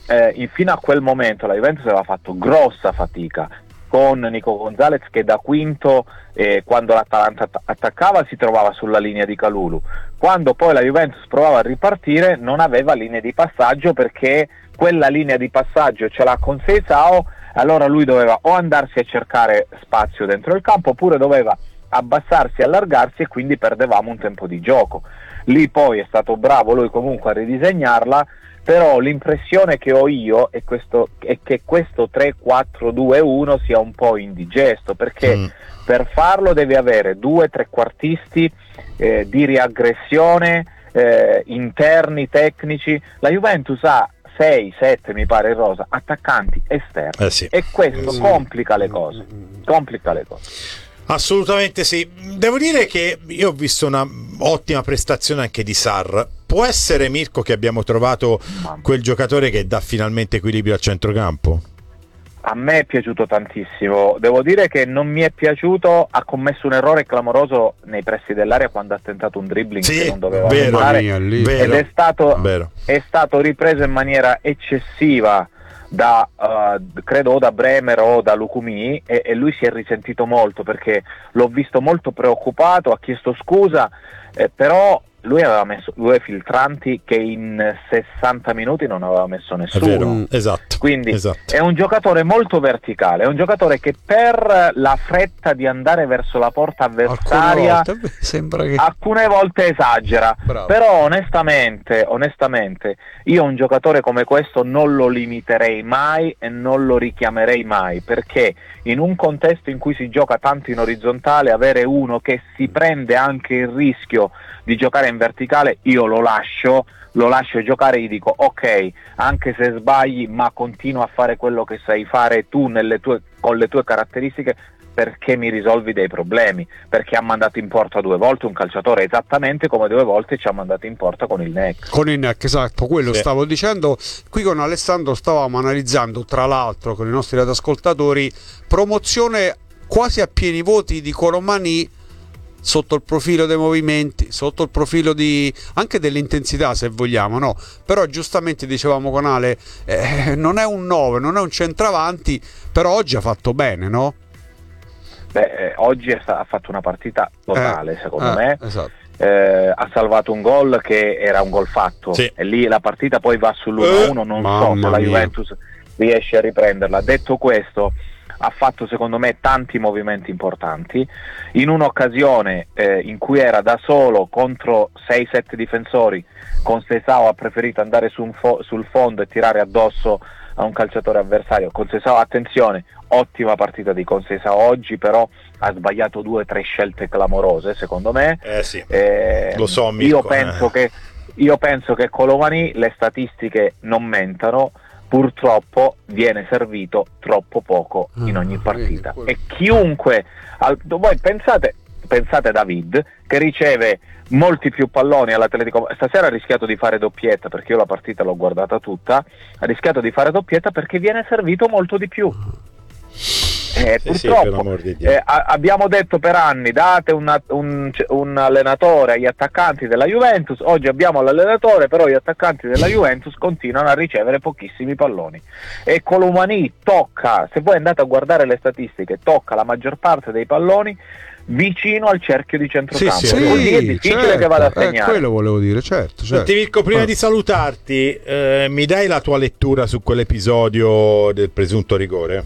fino a quel momento la Juventus aveva fatto grossa fatica con Nico Gonzalez che da quinto, quando l'Atalanta attaccava, si trovava sulla linea di Kalulu. Quando poi la Juventus provava a ripartire non aveva linee di passaggio, perché quella linea di passaggio ce l'ha con Seisao, allora lui doveva o andarsi a cercare spazio dentro il campo oppure doveva abbassarsi, allargarsi, e quindi perdevamo un tempo di gioco. Lì poi è stato bravo lui comunque a ridisegnarla, però l'impressione che ho io è che questo 3-4-2-1 sia un po' indigesto, perché per farlo devi avere 2 trequartisti di riaggressione, interni, tecnici. La Juventus ha 6-7, mi pare, in rosa, attaccanti esterni, sì. E questo complica le cose. Assolutamente sì. Devo dire che io ho visto una ottima prestazione anche di Sarr. Può essere, Mirko, che abbiamo trovato quel giocatore che dà finalmente equilibrio al centrocampo? A me è piaciuto tantissimo. Devo dire che non mi è piaciuto, ha commesso un errore clamoroso nei pressi dell'area quando ha tentato un dribbling che non doveva fare, ed è stato ripreso in maniera eccessiva da credo o da Bremer o da Lukumi, e lui si è risentito molto, perché l'ho visto molto preoccupato, ha chiesto scusa, però lui aveva messo 2 filtranti che in 60 minuti non aveva messo nessuno. Esatto. Quindi è un giocatore molto verticale, è un giocatore che per la fretta di andare verso la porta avversaria alcune volte esagera. Bravo. Però onestamente io un giocatore come questo non lo limiterei mai e non lo richiamerei mai, perché in un contesto in cui si gioca tanto in orizzontale, avere uno che si prende anche il rischio di giocare in verticale, io lo lascio giocare, gli dico ok, anche se sbagli, ma continua a fare quello che sai fare tu con le tue caratteristiche, perché mi risolvi dei problemi, perché ha mandato in porta 2 volte un calciatore, esattamente come 2 volte ci ha mandato in porta con il NEC. Con il NEC, esatto, quello stavo dicendo. Qui con Alessandro stavamo analizzando, tra l'altro con i nostri radioascoltatori, promozione quasi a pieni voti di Colomani sotto il profilo dei movimenti, sotto il profilo anche dell'intensità, se vogliamo, no? Però giustamente dicevamo con Ale, non è un 9, non è un centravanti, però oggi ha fatto bene, no? Oggi ha fatto una partita totale, secondo me. Esatto. Ha salvato un gol che era un gol fatto, e lì la partita poi va sull'1-1, non so se la Juventus riesce a riprenderla. Detto questo, ha fatto secondo me tanti movimenti importanti. In un'occasione in cui era da solo contro 6-7 difensori, con Seisao ha preferito andare sul fondo e tirare addosso a un calciatore avversario. Con Seisao, attenzione, ottima partita di Seisao oggi, però ha sbagliato 2 o 3 scelte clamorose, secondo me. Lo so, Mirko. Io penso che Colomani, le statistiche non mentano, purtroppo viene servito troppo poco in ogni partita, e chiunque voi pensate David, che riceve molti più palloni all'Atletico. Stasera ha rischiato di fare doppietta, perché io la partita l'ho guardata tutta, ha rischiato di fare doppietta perché viene servito molto di più. Purtroppo abbiamo detto per anni date un allenatore agli attaccanti della Juventus. Oggi abbiamo l'allenatore, però gli attaccanti della Juventus continuano a ricevere pochissimi palloni, e Colomani tocca, se voi andate a guardare le statistiche, tocca la maggior parte dei palloni vicino al cerchio di centrocampo, così è difficile che vada a segnare. Quello volevo dire, certo. Senti, Mirko, prima di salutarti, mi dai la tua lettura su quell'episodio del presunto rigore?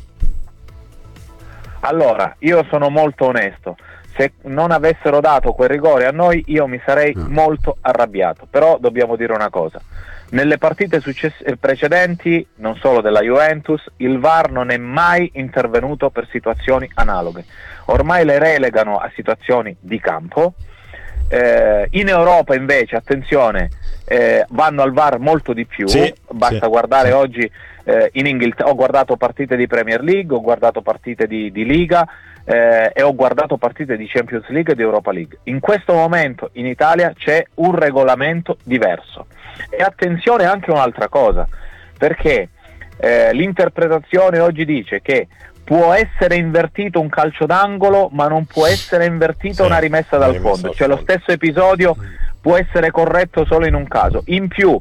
Allora, io sono molto onesto. Se non avessero dato quel rigore a noi, io mi sarei molto arrabbiato. Però dobbiamo dire una cosa: nelle partite precedenti, non solo della Juventus, il VAR non è mai intervenuto per situazioni analoghe. Ormai le relegano a situazioni di campo. In Europa invece, attenzione, vanno al VAR molto di più. Basta guardare oggi in Inghilterra. Ho guardato partite di Premier League, ho guardato partite di Liga, e ho guardato partite di Champions League e di Europa League. In questo momento in Italia c'è un regolamento diverso, e attenzione anche un'altra cosa, perché l'interpretazione oggi dice che può essere invertito un calcio d'angolo, ma non può essere invertita una rimessa dal fondo, cioè lo stesso episodio può essere corretto solo in un caso. In più,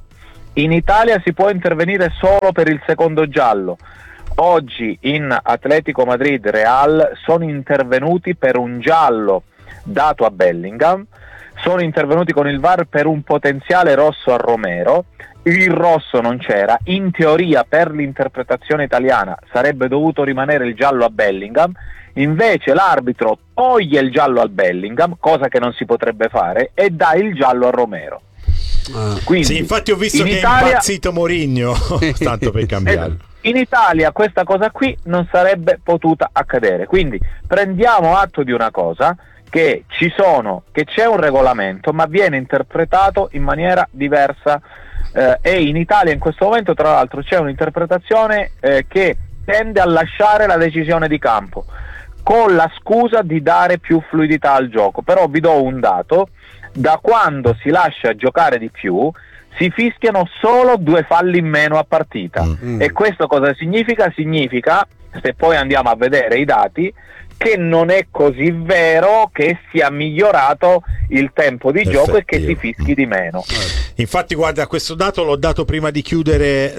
In Italia si può intervenire solo per il secondo giallo. Oggi in Atletico Madrid Real sono intervenuti per un giallo dato a Bellingham, sono intervenuti con il VAR per un potenziale rosso a Romero, il rosso non c'era, in teoria per l'interpretazione italiana sarebbe dovuto rimanere il giallo a Bellingham, invece l'arbitro toglie il giallo al Bellingham, cosa che non si potrebbe fare, e dà il giallo a Romero. Quindi, sì, infatti ho visto che è impazzito Mourinho, tanto per cambiare. In Italia questa cosa qui non sarebbe potuta accadere, quindi prendiamo atto di una cosa, che c'è un regolamento ma viene interpretato in maniera diversa, e in Italia in questo momento tra l'altro c'è un'interpretazione che tende a lasciare la decisione di campo con la scusa di dare più fluidità al gioco. Però vi do un dato: da quando si lascia giocare di più si fischiano solo 2 falli in meno a partita. E questo cosa significa? Significa, se poi andiamo a vedere i dati, che non è così vero che sia migliorato il tempo di gioco e che si fischi di meno. Infatti guarda, questo dato l'ho dato prima di chiudere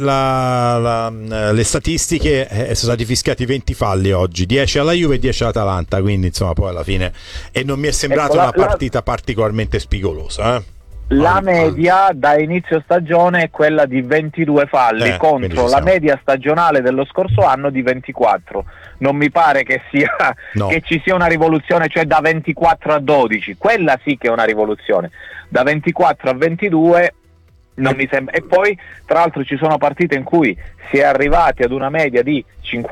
le statistiche, sono stati fischiati 20 falli oggi, 10 alla Juve e 10 all'Atalanta, quindi insomma poi alla fine, e non mi è sembrata una partita particolarmente spigolosa. La media da inizio stagione è quella di 22 falli contro la media stagionale dello scorso anno di 24. Non mi pare che che ci sia una rivoluzione, cioè da 24 a 12, quella sì che è una rivoluzione. Da 24 a 22 non mi sembra. E poi tra l'altro ci sono partite in cui si è arrivati ad una media di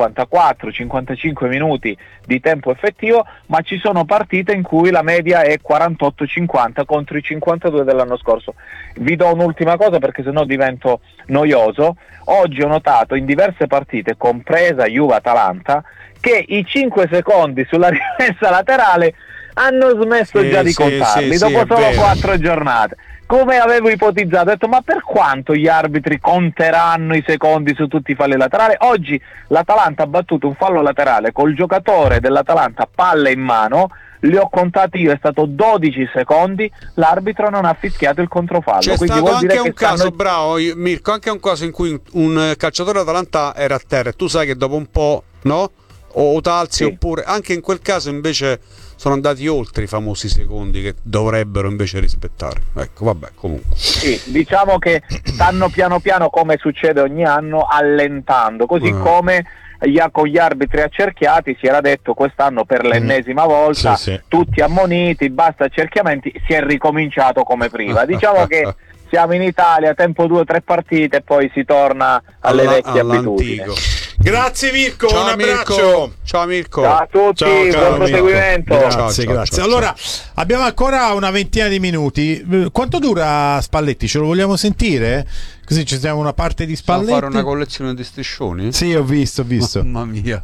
54-55 minuti di tempo effettivo, ma ci sono partite in cui la media è 48-50 contro i 52 dell'anno scorso. Vi do un'ultima cosa perché sennò divento noioso. Oggi ho notato in diverse partite, compresa Juve-Atalanta, che i 5 secondi sulla rimessa laterale hanno smesso già di contarli dopo solo 4 giornate. Come avevo ipotizzato, ho detto: ma per quanto gli arbitri conteranno i secondi su tutti i falli laterali? Oggi l'Atalanta ha battuto un fallo laterale col giocatore dell'Atalanta palla in mano, li ho contati io, è stato 12 secondi, l'arbitro non ha fischiato il controfallo. C'è quindi stato vuol anche dire un che caso, bravo Mirko, anche un caso in cui un calciatore Atalanta era a terra e tu sai che dopo un po', no? O talzi, oppure anche in quel caso invece sono andati oltre i famosi secondi che dovrebbero invece rispettare. Ecco, vabbè, comunque. Sì, diciamo che stanno piano piano, come succede ogni anno, allentando, così come con gli arbitri accerchiati si era detto quest'anno per l'ennesima volta, tutti ammoniti, basta accerchiamenti, si è ricominciato come prima. Diciamo che siamo in Italia, tempo 2 o 3 partite e poi si torna alle vecchie abitudini. Grazie Mirko, ciao, un abbraccio. Mirko. Ciao Mirko. Ciao a tutti, buon proseguimento. Grazie. Allora, abbiamo ancora una ventina di minuti. Quanto dura Spalletti? Ce lo vogliamo sentire? Così ci siamo una parte di Spalletti. Possiamo fare una collezione di striscioni? Sì, ho visto. Mamma mia.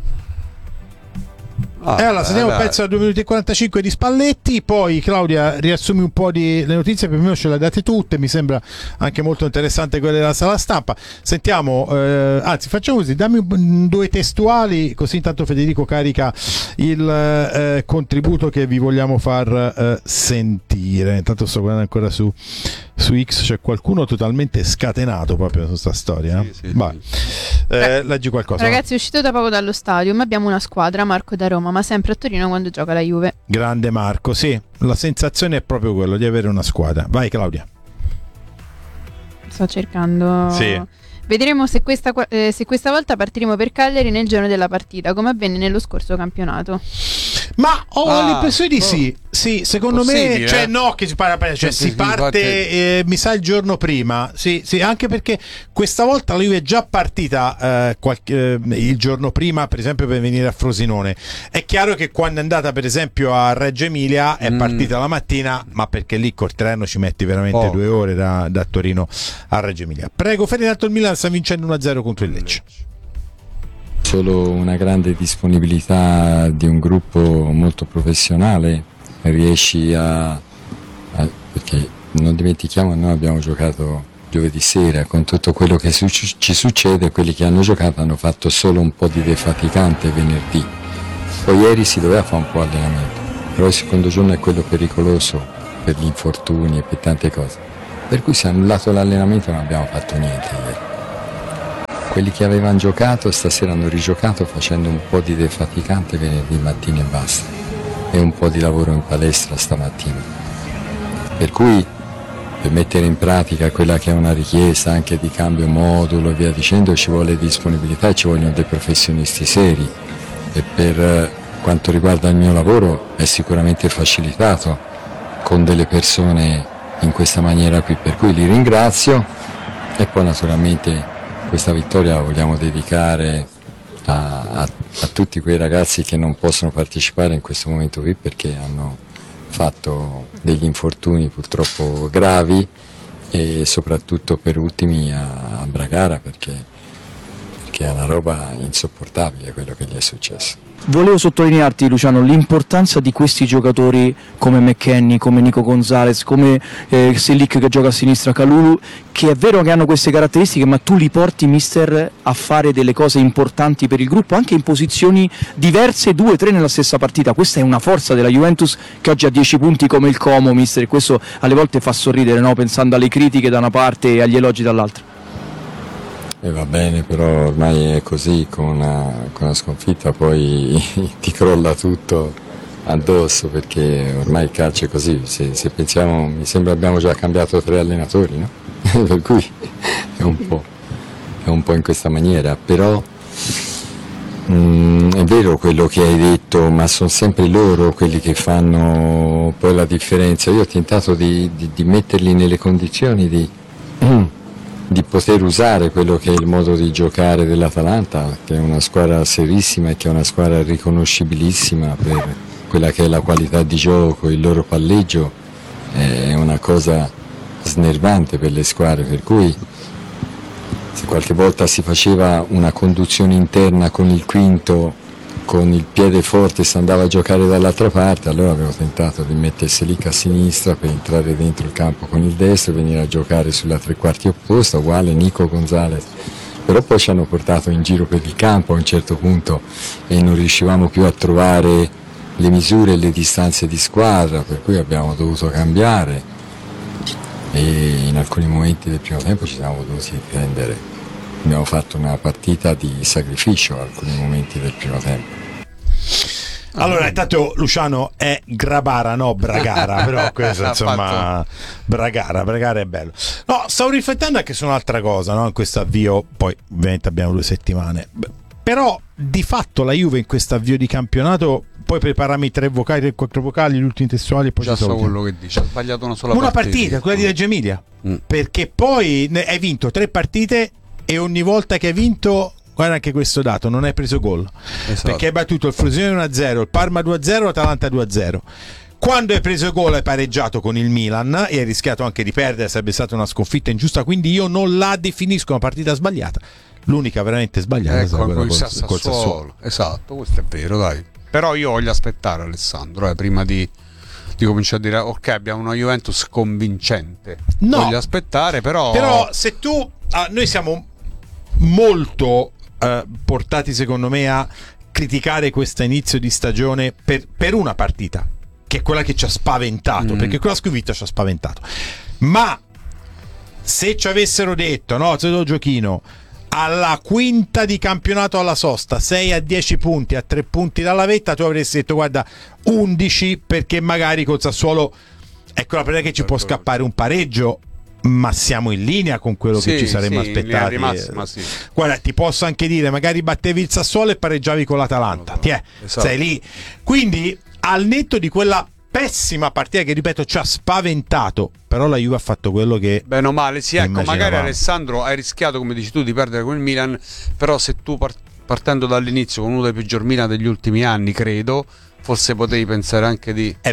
Allora, sentiamo un pezzo da 2 minuti e 45 di Spalletti, poi Claudia riassumi un po' di le notizie, per me ce le ha date tutte, mi sembra anche molto interessante quella della sala stampa. Sentiamo, anzi facciamo così, dammi 2 testuali, così intanto Federico carica il contributo che vi vogliamo far sentire. Intanto sto guardando ancora su X, c'è qualcuno totalmente scatenato proprio su questa storia. Vai. Leggi qualcosa. Ragazzi, è uscito da poco dallo stadio, ma abbiamo una squadra, Marco da Roma, ma sempre a Torino quando gioca la Juve. Grande Marco, sì, la sensazione è proprio quello di avere una squadra. Vai Claudia. Sto cercando. Sì. Vedremo se questa volta partiremo per Cagliari nel giorno della partita, come avvenne nello scorso campionato. Ma ho l'impressione di sì. Sì, secondo me, cioè no, che si parte mi sa il giorno prima. Sì, anche perché questa volta la Juve è già partita il giorno prima, per esempio per venire a Frosinone. È chiaro che quando è andata per esempio a Reggio Emilia è partita la mattina, ma perché lì col treno ci metti veramente 2 ore da Torino a Reggio Emilia. Prego Ferdinando, il Milan sta vincendo 1-0 contro il Lecce. Solo una grande disponibilità di un gruppo molto professionale, riesci perché non dimentichiamo, noi abbiamo giocato giovedì sera, con tutto quello che ci succede, quelli che hanno giocato hanno fatto solo un po' di defaticante venerdì, poi ieri si doveva fare un po' allenamento, però il secondo giorno è quello pericoloso per gli infortuni e per tante cose. Per cui si è annullato l'allenamento e non abbiamo fatto niente ieri. Quelli che avevano giocato stasera hanno rigiocato facendo un po' di defaticante venerdì mattina e basta, e un po' di lavoro in palestra stamattina. Per cui per mettere in pratica quella che è una richiesta anche di cambio modulo e via dicendo ci vuole disponibilità e ci vogliono dei professionisti seri, e per quanto riguarda il mio lavoro è sicuramente facilitato con delle persone in questa maniera qui, per cui li ringrazio. E poi naturalmente questa vittoria la vogliamo dedicare a tutti quei ragazzi che non possono partecipare in questo momento qui perché hanno fatto degli infortuni purtroppo gravi, e soprattutto per ultimi a Bragara perché è una roba insopportabile quello che gli è successo. Volevo sottolinearti, Luciano, l'importanza di questi giocatori come McKennie, come Nico Gonzalez, come Selic che gioca a sinistra, Kalulu, che è vero che hanno queste caratteristiche, ma tu li porti, mister, a fare delle cose importanti per il gruppo, anche in posizioni diverse, 2-3 nella stessa partita. Questa è una forza della Juventus, che oggi ha 10 punti come il Como, mister, e questo alle volte fa sorridere, no? Pensando alle critiche da una parte e agli elogi dall'altra. E va bene, però ormai è così, con una sconfitta poi ti crolla tutto addosso, perché ormai il calcio è così. Se pensiamo, mi sembra abbiamo già cambiato 3 allenatori, no? Per cui è un po' in questa maniera, però è vero quello che hai detto, ma sono sempre loro quelli che fanno poi la differenza. Io ho tentato di metterli nelle condizioni di poter usare quello che è il modo di giocare dell'Atalanta, che è una squadra serissima e che è una squadra riconoscibilissima per quella che è la qualità di gioco, il loro palleggio è una cosa snervante per le squadre, per cui se qualche volta si faceva una conduzione interna con il quinto, con il piede forte, si andava a giocare dall'altra parte, allora avevo tentato di mettere Selic a sinistra per entrare dentro il campo con il destro e venire a giocare sulla tre quarti opposta, uguale Nico Gonzalez, però poi ci hanno portato in giro per il campo a un certo punto e non riuscivamo più a trovare le misure e le distanze di squadra, per cui abbiamo dovuto cambiare e in alcuni momenti del primo tempo ci siamo dovuti prendere. Abbiamo fatto una partita di sacrificio alcuni momenti del primo tempo. Allora, intanto Luciano è Grabara, no Bragara, però questo insomma Bragara è bello. No, stavo riflettendo anche su un'altra cosa, no? In questo avvio, poi ovviamente abbiamo 2 settimane. Però di fatto la Juve in questo avvio di campionato, poi preparami 3 vocali, 4 vocali, gli ultimi testuali e poi già so quello che dice, ha sbagliato una partita, quella di Reggio Emilia, perché poi hai vinto 3 partite e ogni volta che hai vinto, guarda anche questo dato, non hai preso gol, esatto. Perché hai battuto il Frosinone 1-0, il Parma 2-0, l'Atalanta 2-0. Quando hai preso gol hai pareggiato con il Milan e hai rischiato anche di perdere, sarebbe stata una sconfitta ingiusta, quindi io non la definisco una partita sbagliata. L'unica veramente sbagliata è quella col Sassuolo. Esatto, questo è vero, dai. Però io voglio aspettare, Alessandro, prima di cominciare a dire ok, abbiamo una Juventus convincente. No, voglio aspettare, però se tu noi siamo molto portati secondo me a criticare questo inizio di stagione per una partita che è quella che ci ha spaventato, perché quella sconfitta ci ha spaventato, ma se ci avessero detto, no, se do giochino alla quinta di campionato alla sosta 6 a 10 punti a 3 punti dalla vetta, tu avresti detto guarda 11, perché magari col Sassuolo ecco la partita che ci può scappare un pareggio, ma siamo in linea con quello che ci saremmo aspettati. Sì. Guarda, ti posso anche dire, magari battevi il Sassuolo e pareggiavi con l'Atalanta, esatto. Sei lì. Quindi al netto di quella pessima partita che ripeto ci ha spaventato, però la Juve ha fatto quello che bene o male, sì, ecco, magari Alessandro hai rischiato, come dici tu, di perdere con il Milan, però se tu partendo dall'inizio con uno dei peggior Milan degli ultimi anni, credo, forse potevi pensare anche di... È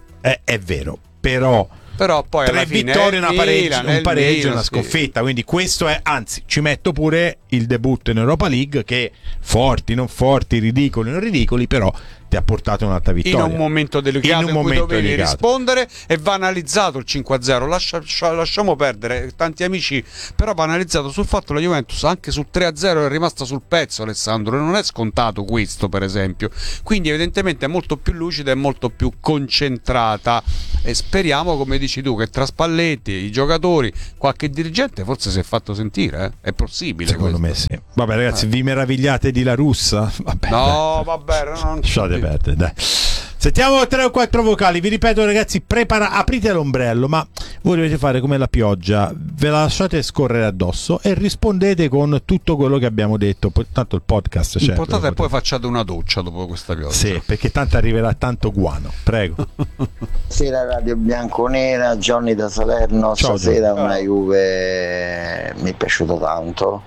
vero, però poi 3 vittorie, un pareggio e una sconfitta, quindi questo è, anzi ci metto pure il debutto in Europa League, che forti, non forti, ridicoli, non ridicoli, però ti ha portato un'altra vittoria in un momento delicato in cui dovevi rispondere, e va analizzato il 5-0. Lasciamo perdere tanti amici, però va analizzato sul fatto che la Juventus anche sul 3-0 è rimasta sul pezzo, Alessandro, e non è scontato questo, per esempio. Quindi evidentemente è molto più lucida e molto più concentrata, e speriamo, come dici tu, che tra Spalletti, i giocatori, qualche dirigente forse si è fatto sentire, è possibile, secondo questo. me sì. Vabbè ragazzi, vi meravigliate di La Russa? Vabbè, no, vabbè, non lasciate perdere, dai. Sentiamo 3 o 4 vocali. Vi ripeto ragazzi, aprite l'ombrello, ma voi dovete fare come la pioggia, ve la lasciate scorrere addosso e rispondete con tutto quello che abbiamo detto. Tanto il podcast c'è. L'importante è poi facciate una doccia dopo questa pioggia. Sì, perché tanto arriverà tanto guano. Prego. Sera Radio Bianconera, Johnny da Salerno. Ciao, stasera una Juve mi è piaciuta tanto,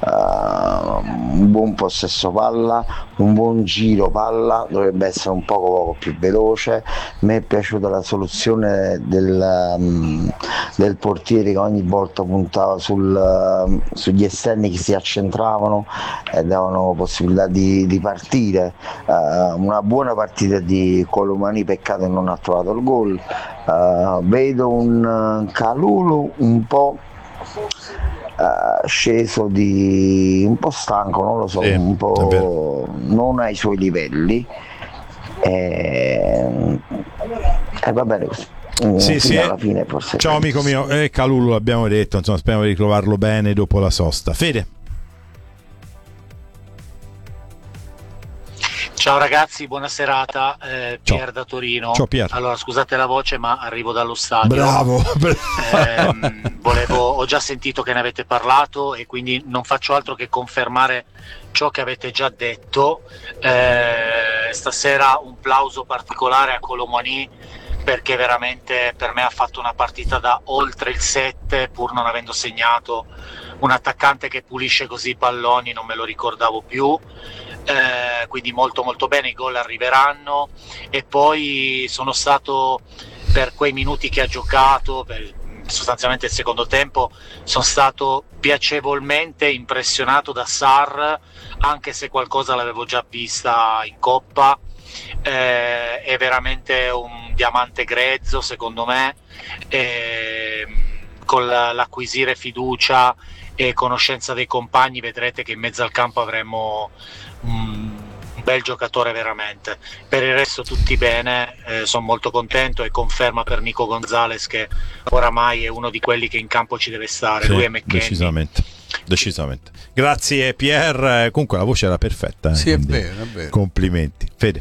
un buon possesso palla, un buon giro palla, dovrebbe essere un poco più veloce. Mi è piaciuta la soluzione del portiere, che ogni volta puntava sugli esterni che si accentravano e davano possibilità di partire. Una buona partita di Colomani, peccato che non ha trovato il gol. Vedo un Kalulu un po' sceso, un po' stanco, non lo so, un po' non ai suoi livelli, e va bene così. Sì. Alla fine forse ciao amico mio, Kalulu l'abbiamo detto, insomma, speriamo di ritrovarlo bene dopo la sosta. Fede. Ciao ragazzi, buona serata, Pier da Torino. Ciao Pier. Allora, scusate la voce, ma arrivo dallo stadio. Bravo. Ho già sentito che ne avete parlato e quindi non faccio altro che confermare ciò che avete già detto. Stasera un plauso particolare a Colomani, perché veramente per me ha fatto una partita da oltre il 7, pur non avendo segnato. Un attaccante che pulisce così i palloni non me lo ricordavo più. Quindi molto molto bene, i gol arriveranno. E poi sono stato, per quei minuti che ha giocato, sostanzialmente il secondo tempo, sono stato piacevolmente impressionato da Sarr, anche se qualcosa l'avevo già vista in Coppa. È veramente un diamante grezzo secondo me, con l'acquisire fiducia e conoscenza dei compagni vedrete che in mezzo al campo avremo un bel giocatore veramente. Per il resto tutti bene, sono molto contento, e conferma per Nico Gonzalez che oramai è uno di quelli che in campo ci deve stare. Sì, lui è McKennie. Decisamente. Grazie Pier, comunque la voce era perfetta. Sì, è vero. Complimenti. Fede.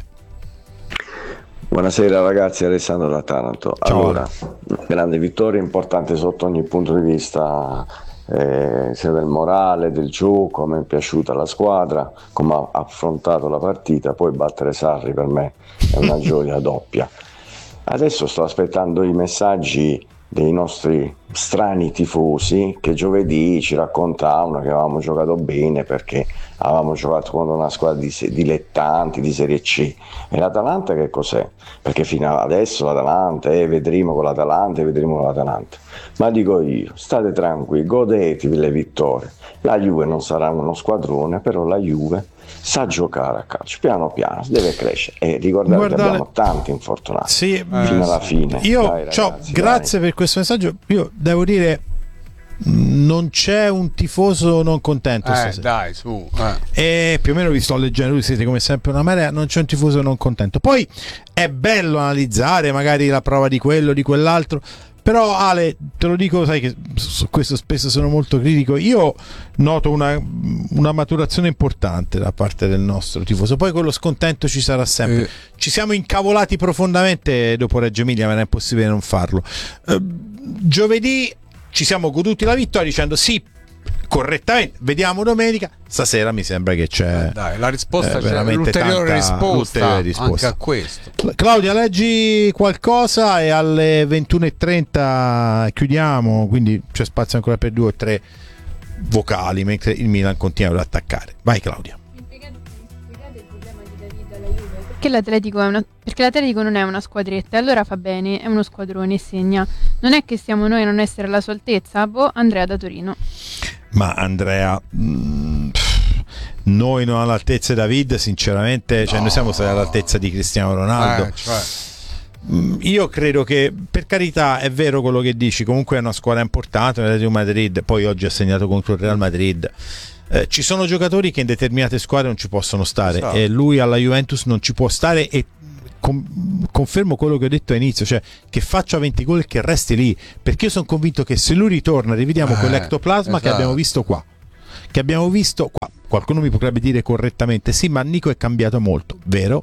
Buonasera ragazzi, Alessandro da Taranto. Ciao. Allora, grande vittoria, importante sotto ogni punto di vista, sia del morale, del gioco. Mi è piaciuta la squadra, come ha affrontato la partita. Poi battere Sarri per me è una gioia doppia. Adesso sto aspettando i messaggi dei nostri strani tifosi, che giovedì ci raccontavano che avevamo giocato bene perché avevamo giocato contro una squadra di dilettanti di Serie C. E l'Atalanta che cos'è? Perché fino adesso l'Atalanta, vedremo con l'Atalanta. Ma dico io, state tranquilli, godetevi le vittorie. La Juve non sarà uno squadrone, però la Juve sa giocare a calcio, piano piano, deve crescere. E ricordate che abbiamo tanti infortunati fino alla fine. Grazie per questo messaggio. Io devo dire, non c'è un tifoso non contento stasera. Dai, su. E più o meno vi sto leggendo, voi siete come sempre una marea, non c'è un tifoso non contento. Poi è bello analizzare magari la prova di quello, di quell'altro. Però Ale, te lo dico, sai che su questo spesso sono molto critico, io noto una maturazione importante da parte del nostro tifoso. Poi quello scontento ci sarà sempre. Ci siamo incavolati profondamente dopo Reggio Emilia, ma non è possibile non farlo. Giovedì ci siamo goduti la vittoria dicendo sì, correttamente, vediamo domenica. Stasera mi sembra che c'è la risposta, c'è l'ulteriore risposta anche a questo. Claudia, leggi qualcosa e alle 21:30 chiudiamo, quindi c'è spazio ancora per 2 o 3 vocali mentre il Milan continua ad attaccare. Vai Claudia. Perché l'Atletico non è una squadretta, allora fa bene, è uno squadrone e segna. Non è che siamo noi a non essere alla sua altezza. Andrea da Torino. Ma Andrea, noi non all'altezza di David, sinceramente, cioè noi siamo stati all'altezza di Cristiano Ronaldo. Io credo che, per carità, è vero quello che dici, comunque è una squadra importante, l'Atletico Madrid, poi oggi ha segnato contro il Real Madrid. Ci sono giocatori che in determinate squadre non ci possono stare, esatto. E lui alla Juventus non ci può stare, e confermo quello che ho detto all'inizio, cioè che faccia 20 gol e che resti lì, perché io sono convinto che se lui ritorna rivediamo quell'ectoplasma che abbiamo visto qua. Qualcuno mi potrebbe dire correttamente sì, ma Nico è cambiato molto, vero?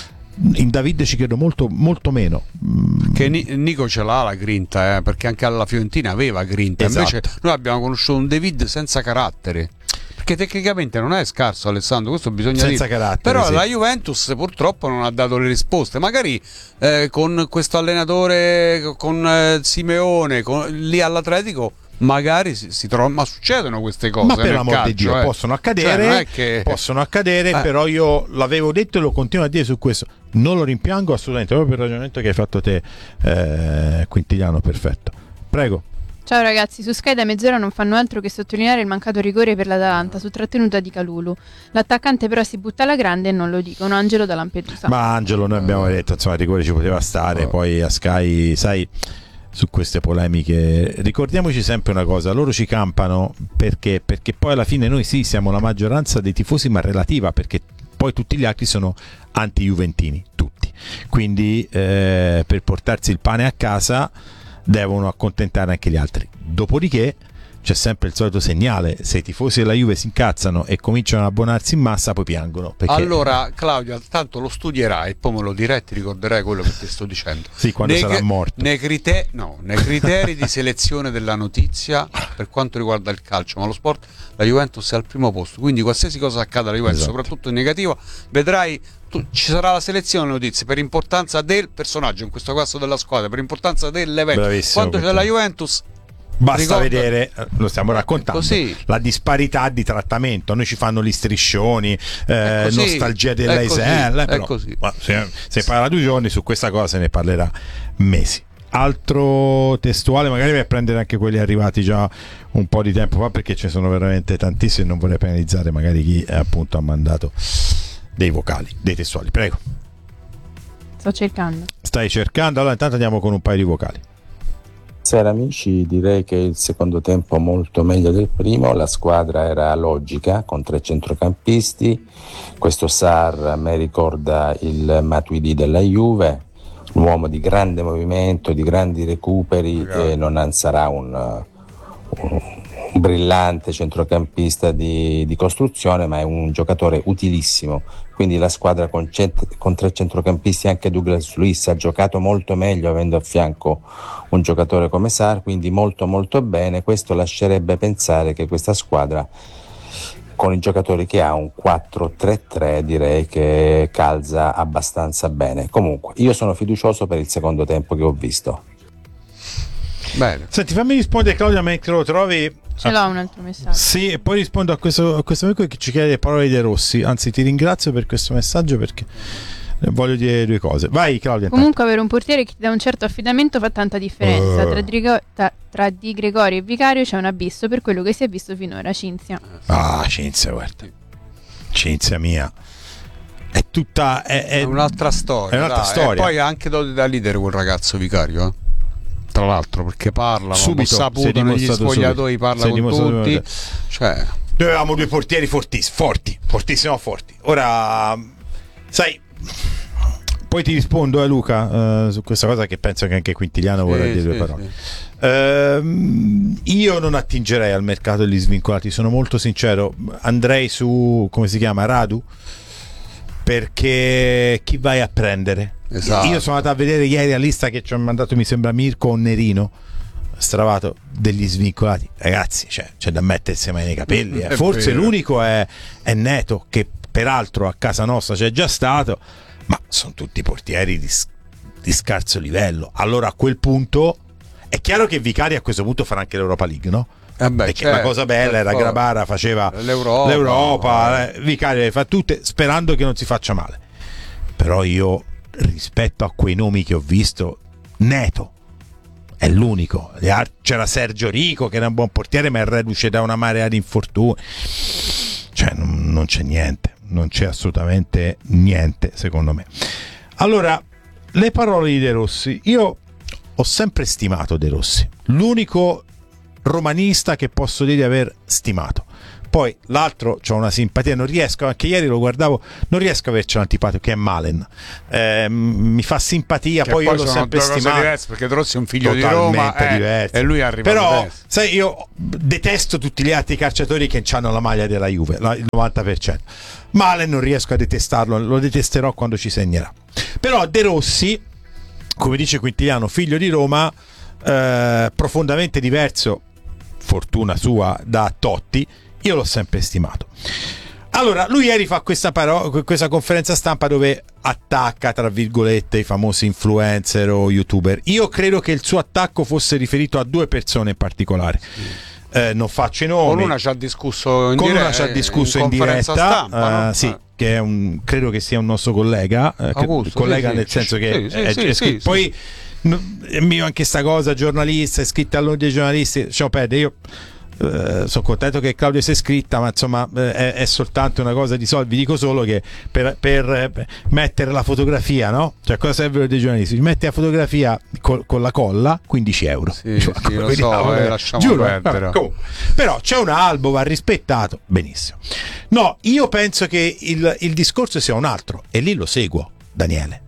In David ci credo molto, molto meno. Che Nico ce l'ha la grinta, perché anche alla Fiorentina aveva grinta. Esatto. Invece noi abbiamo conosciuto un David senza carattere, perché tecnicamente non è scarso, Alessandro, questo bisogna senza dire. carattere, però sì. la Juventus purtroppo non ha dato le risposte. Magari con questo allenatore, con Simeone, lì all'Atletico magari si trova, ma succedono queste cose. Ma per nel l'amor calcio, di Dio, possono accadere, cioè, non è che... possono accadere, però io l'avevo detto e lo continuo a dire su questo. Non lo rimpiango assolutamente, proprio per il ragionamento che hai fatto te, Quintiliano, perfetto. Prego. Ciao ragazzi, su Sky da mezz'ora non fanno altro che sottolineare il mancato rigore per l'Atalanta su trattenuta di Kalulu. L'attaccante però si butta alla grande e non lo dicono. Angelo da Lampedusa. Ma Angelo, noi abbiamo detto, insomma, il rigore ci poteva stare, poi a Sky, sai, su queste polemiche ricordiamoci sempre una cosa: loro ci campano perché poi alla fine noi sì siamo la maggioranza dei tifosi, ma relativa, perché poi tutti gli altri sono anti-juventini, tutti, quindi per portarsi il pane a casa devono accontentare anche gli altri. Dopodiché c'è sempre il solito segnale: se i tifosi della Juve si incazzano e cominciano ad abbonarsi in massa, poi piangono, perché... Allora Claudio, tanto lo studierai e poi me lo dirai, ti ricorderai quello che ti sto dicendo. Sì, quando sarà morto. Nei criteri di selezione della notizia per quanto riguarda il calcio, ma lo sport, la Juventus è al primo posto, quindi qualsiasi cosa accada alla Juventus, esatto, soprattutto in negativa, vedrai ci sarà la selezione delle notizie per importanza del personaggio, in questo caso della squadra, per importanza dell'evento. Bravissimo, quando c'è la Juventus, basta vedere, lo stiamo raccontando, così, la disparità di trattamento. Noi ci fanno gli striscioni, nostalgia dell'Aisel, però se parla 2 giorni, su questa cosa se ne parlerà mesi. Altro testuale, magari vai a prendere anche quelli arrivati già un po' di tempo fa, perché ce ne sono veramente tantissimi e non vorrei penalizzare magari chi appunto ha mandato dei vocali, dei testuali. Prego. Sto cercando. Stai cercando? Allora intanto andiamo con un paio di vocali. Buonasera amici, direi che il secondo tempo molto meglio del primo, la squadra era logica con 3 centrocampisti, questo Sarr a me ricorda il Matuidi della Juve, un uomo di grande movimento, di grandi recuperi, e non sarà un brillante centrocampista di costruzione, ma è un giocatore utilissimo. Quindi la squadra con 3 centrocampisti, anche Douglas Luiz ha giocato molto meglio avendo a fianco un giocatore come Sarr, quindi molto molto bene. Questo lascerebbe pensare che questa squadra, con i giocatori che ha, un 4-3-3, direi che calza abbastanza bene. Comunque io sono fiducioso per il secondo tempo che ho visto. Bene. Senti, fammi rispondere, Claudia, mentre lo trovi. Ce l'ho un altro messaggio. Sì, e poi rispondo a questo amico che ci chiede le parole di De Rossi. Anzi, ti ringrazio per questo messaggio, perché voglio dire 2 cose. Vai, Claudia. Comunque avere un portiere che ti dà un certo affidamento fa tanta differenza. Tra Di Gregorio e Vicario c'è un abisso, per quello che si è visto finora. Cinzia. Cinzia, guarda. Cinzia mia. È tutta... È un'altra storia. È un'altra storia. E poi anche da leader quel ragazzo Vicario, tra l'altro, perché parla subito, saputo negli spogliatoi, parla con tutti, cioè noi avevamo 2 portieri fortissimo forti. Ora sai, poi ti rispondo Luca su questa cosa, che penso che anche Quintiliano vorrà dire 2 parole. Io non attingerei al mercato degli svincolati, sono molto sincero, andrei su, come si chiama, Radu, perché chi vai a prendere? Esatto. Io sono andato a vedere ieri la lista che ci ha mandato, mi sembra Mirko o Nerino, stravato, degli svincolati. Ragazzi, c'è da mettersi mai nei capelli. Forse vero. L'unico è Neto, che peraltro a casa nostra c'è già stato, ma sono tutti portieri di scarso livello. Allora a quel punto è chiaro che Vicario a questo punto farà anche l'Europa League, no? Perché la cosa bella era Grabara faceva l'Europa, Vicario le fa tutte, sperando che non si faccia male. Però io, rispetto a quei nomi che ho visto, Neto è l'unico. C'era Sergio Rico che era un buon portiere, ma è reduce da una marea di infortuni. cioè non c'è niente, non c'è assolutamente niente secondo me. Allora, le parole di De Rossi, io ho sempre stimato De Rossi, l'unico romanista che posso dire di aver stimato. Poi l'altro c'ho una simpatia, non riesco, anche ieri lo guardavo, non riesco a averci l'antipatico, che è Malen, mi fa simpatia, che poi io l'ho sono sempre stimato, diverse, perché De Rossi è un figlio di Roma e lui è arrivato però adesso. sai, io detesto tutti gli altri calciatori che hanno la maglia della Juve, il 90%. Malen non riesco a detestarlo, lo detesterò quando ci segnerà. Però De Rossi, come dice Quintiliano, figlio di Roma, profondamente diverso, fortuna sua, da Totti, io l'ho sempre stimato. Allora, lui ieri fa questa conferenza stampa dove attacca, tra virgolette, i famosi influencer o youtuber. Io credo che il suo attacco fosse riferito a due persone in particolare. Non faccio i nomi. Con una ci ha discusso in diretta, stampa, no? sì, che è credo che sia un nostro collega, collega nel senso che sì. Poi è mio anche sta cosa, giornalista, è scritta all'ordine dei giornalisti, lasciamo perdere. Io sono contento che Claudia sia iscritta, ma insomma è soltanto una cosa di soldi. Vi dico solo che per mettere la fotografia, no? Cioè, cosa serve dei giornalisti? Metti la fotografia con la colla, 15 euro. Sì, lo so, lasciamo perdere. Però c'è un albo, va rispettato, benissimo. No, io penso che il discorso sia un altro, e lì lo seguo, Daniele,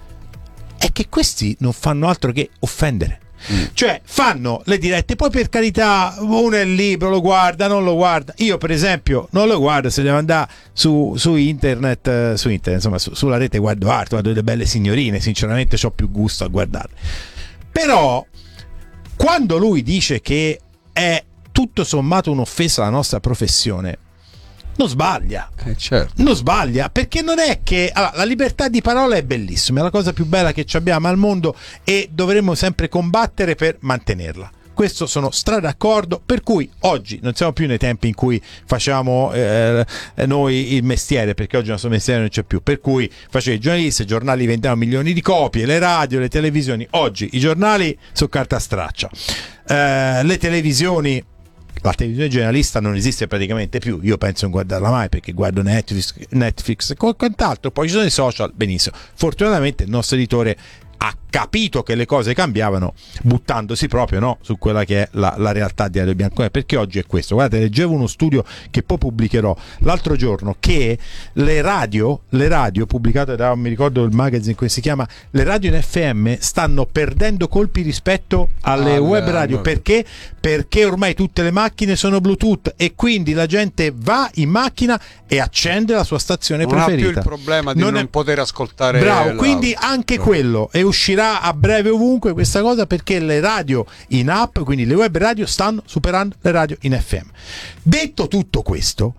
è che questi non fanno altro che offendere. Cioè fanno le dirette, poi per carità uno è libero, lo guarda, non lo guarda. Io per esempio non lo guardo, se devo andare su internet, insomma sulla rete guardo delle belle signorine, sinceramente c'ho più gusto a guardarle. Però quando lui dice che è tutto sommato un'offesa alla nostra professione, non sbaglia, certo. Non sbaglia, perché non è che la libertà di parola è bellissima, è la cosa più bella che abbiamo al mondo e dovremmo sempre combattere per mantenerla. Questo sono d'accordo, per cui oggi non siamo più nei tempi in cui facciamo noi il mestiere, perché oggi il nostro mestiere non c'è più, per cui facevi i giornalisti, i giornali vendevano milioni di copie, le radio, le televisioni. Oggi i giornali sono carta straccia, le televisioni, la televisione generalista non esiste praticamente più, io penso non guardarla mai perché guardo Netflix e quant'altro, poi ci sono i social, benissimo. Fortunatamente il nostro editore ha capito che le cose cambiavano, buttandosi proprio, no, su quella che è la realtà di Radio Bianconera, perché oggi è questo. Guardate, leggevo uno studio che poi pubblicherò l'altro giorno, che le radio pubblicate da, non mi ricordo il magazine come si chiama, le radio in FM stanno perdendo colpi rispetto alle web radio. Perché ormai tutte le macchine sono Bluetooth e quindi la gente va in macchina e accende la sua stazione preferita. Non ha più il problema di non poter ascoltare. Bravo, quindi anche quello, e uscirà a breve ovunque questa cosa, perché le radio in app, quindi le web radio, stanno superando le radio in FM. Detto tutto questo,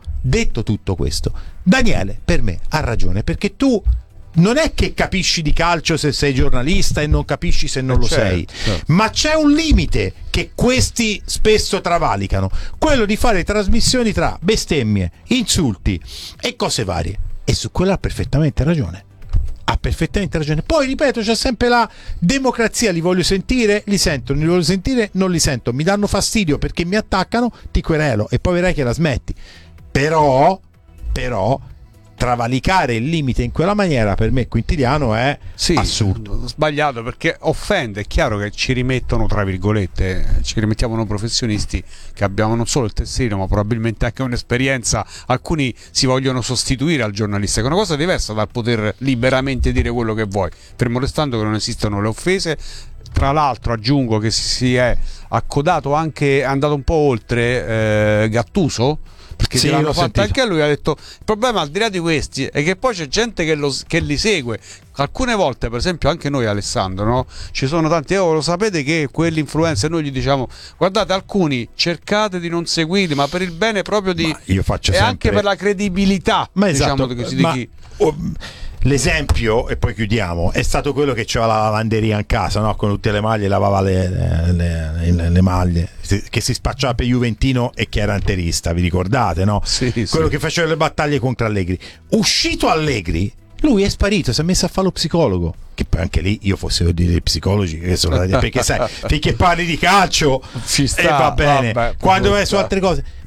Daniele per me ha ragione, perché tu non è che capisci di calcio se sei giornalista e non capisci se non lo sei, ma c'è un limite che questi spesso travalicano, quello di fare trasmissioni tra bestemmie, insulti e cose varie, e su quello ha perfettamente ragione. Poi ripeto, c'è sempre la democrazia, li voglio sentire, li sento, non li voglio sentire, non li sento, mi danno fastidio perché mi attaccano, ti querelo e poi vedrai che la smetti. Però travalicare il limite in quella maniera, per me Quintiliano è assurdo, sbagliato, perché offende. È chiaro che ci rimettono, tra virgolette, ci rimettiamo noi professionisti che abbiamo non solo il tesserino ma probabilmente anche un'esperienza. Alcuni si vogliono sostituire al giornalista, che è una cosa diversa dal poter liberamente dire quello che vuoi, fermo restando che non esistono le offese. Tra l'altro aggiungo che si è accodato anche, è andato un po' oltre Gattuso, perché sì, l'hanno fatta anche a lui. Ha detto: il problema al di là di questi è che poi c'è gente che li segue. Alcune volte, per esempio, anche noi, Alessandro, no? Ci sono tanti, lo sapete che quell'influencer, noi gli diciamo: guardate, alcuni cercate di non seguirli, ma per il bene proprio di, io faccio e anche per la credibilità, esatto, diciamo così, di chi. L'esempio, e poi chiudiamo, è stato quello che c'era la lavanderia in casa, no? Con tutte le maglie, lavava le maglie, che si spacciava per Juventino e che era interista, vi ricordate, no? Quello che faceva le battaglie contro Allegri. Uscito Allegri, lui è sparito, si è messo a fare lo psicologo, che poi anche lì io fossi dei psicologi che sono, perché sai, finché parli di calcio ci sta, va bene, vabbè, quando vai su altre cose.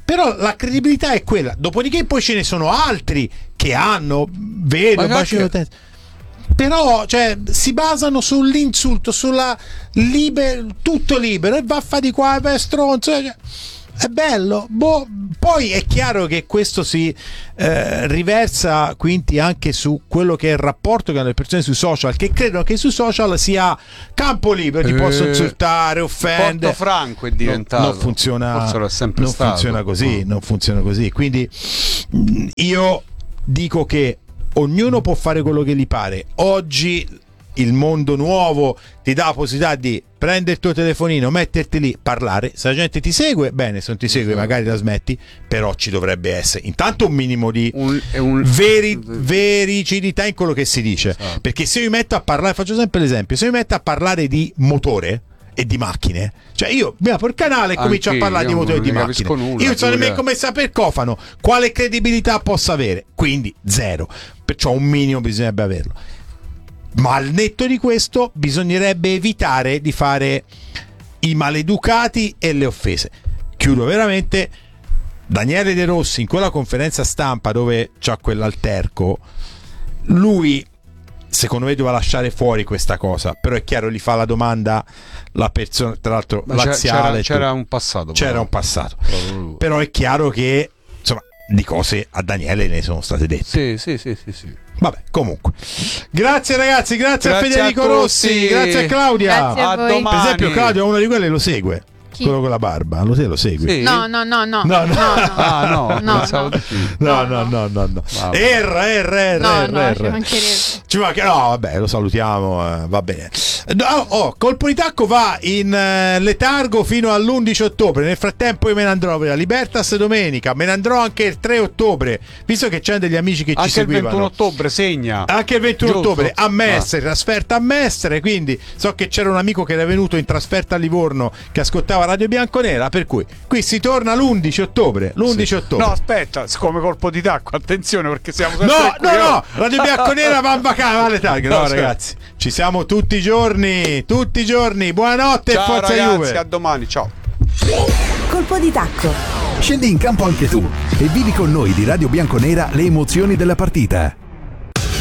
però la credibilità è quella. Dopodiché poi ce ne sono altri che hanno, vedo, bacino utente, però cioè, si basano sull'insulto, sulla tutto libero, e va a fare di qua, è stronzo, cioè, è bello, poi è chiaro che questo si riversa quindi anche su quello che è il rapporto che hanno le persone sui social, che credono che sui social sia campo libero, ti posso insultare, offendere. Porto Franco è diventato, non funziona, forse lo è sempre non stato. funziona così, non funziona così. Quindi io dico che ognuno può fare quello che gli pare. Oggi il mondo nuovo ti dà la possibilità di prendere il tuo telefonino, metterti lì, parlare. Se la gente ti segue, bene, se non ti segue magari la smetti, però ci dovrebbe essere intanto un minimo di vericidità in quello che si dice, perché se io mi metto a parlare, faccio sempre l'esempio, se io mi metto a parlare di motore e di macchine, cioè io mi apro il canale e comincio a parlare di motore e di macchine, io non so nemmeno come sapere cofano, quale credibilità possa avere, quindi zero, perciò un minimo bisognerebbe averlo. Ma al netto di questo bisognerebbe evitare di fare i maleducati e le offese. Chiudo veramente. Daniele De Rossi in quella conferenza stampa dove c'ha quell'alterco, lui secondo me doveva lasciare fuori questa cosa, però è chiaro, gli fa la domanda la persona, tra l'altro laziale, c'era un passato, però è chiaro che insomma di cose a Daniele ne sono state dette. Sì. Vabbè, comunque, grazie ragazzi, grazie a Federico Rossi, grazie a Claudia. Grazie a voi. Per esempio Claudia è una di quelle, lo segue. Chi? Quello con la barba, lo segue. Sì. No. No. Ci manca, no, vabbè, lo salutiamo, va bene. Colpo di tacco va in letargo fino all'11 ottobre. Nel frattempo io me ne andrò per la Libertas domenica, me ne andrò anche il 3 ottobre, visto che c'è degli amici che ci seguivano. Anche il 21 ottobre segna. Anche il 21 Giusto. ottobre a Mestre, trasferta a Mestre, quindi so che c'era un amico che era venuto in trasferta a Livorno che ascoltava Radio Bianconera, per cui qui si torna l'11 ottobre. No, aspetta, siccome colpo di tacco, attenzione perché siamo sempre qui. No, Radio Bianconera va a vacanza, vale targhe. No, ragazzi, ci siamo tutti i giorni. Buonanotte. Ciao, e forza ragazzi, Juve. a domani, ciao. Colpo di tacco. Scendi in campo anche tu e vivi con noi di Radio Bianconera le emozioni della partita.